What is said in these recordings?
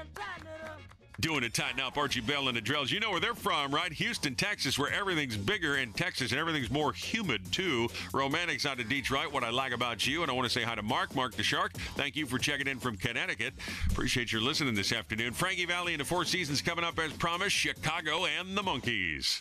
Doing it tighten up, Archie Bell and the Drells. You know where they're from, right? Houston, Texas, where everything's bigger in Texas and everything's more humid, too. Romantics out of Detroit, what I like about you. And I want to say hi to Mark the Shark. Thank you for checking in from Connecticut. Appreciate your listening this afternoon. Frankie Valley and the Four Seasons coming up as promised. Chicago and the Monkees.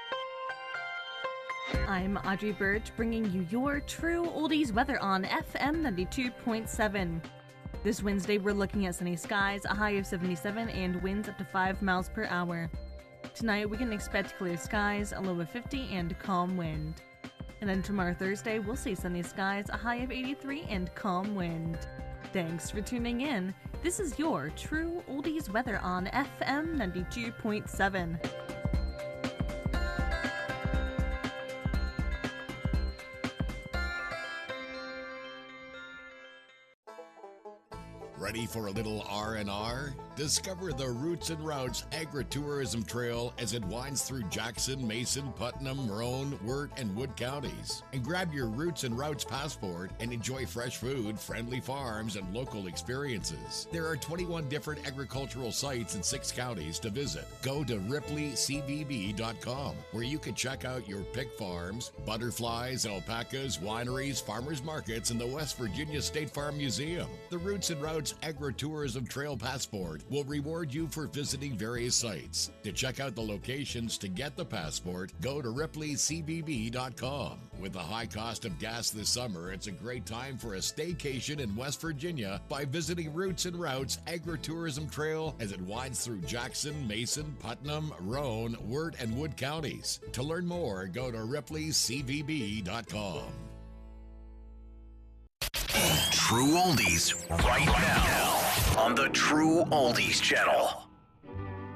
I'm Audrey Birch, bringing you your true oldies weather on FM 92.7. This Wednesday, we're looking at sunny skies, a high of 77, and winds up to 5 miles per hour. Tonight, we can expect clear skies, a low of 50, and calm wind. And then tomorrow, Thursday, we'll see sunny skies, a high of 83, and calm wind. Thanks for tuning in. This is your true oldies weather on FM 92.7. Ready for a little R&R? Discover the Roots and Routes Agritourism Trail as it winds through Jackson, Mason, Putnam, Roan, Wirt, and Wood counties. And grab your Roots and Routes passport and enjoy fresh food, friendly farms, and local experiences. There are 21 different agricultural sites in 6 counties to visit. Go to RipleyCVB.com, where you can check out your pig farms, butterflies, alpacas, wineries, farmers markets, and the West Virginia State Farm Museum. The Roots and Routes Agritourism Trail Passport will reward you for visiting various sites. To check out the locations to get the passport, go to RipleyCVB.com. With the high cost of gas this summer, it's a great time for a staycation in West Virginia by visiting Roots and Routes Agritourism Trail as it winds through Jackson, Mason, Putnam, Roan, Wirt, and Wood counties. To learn more, go to RipleyCVB.com. True Oldies right now on the True Oldies channel.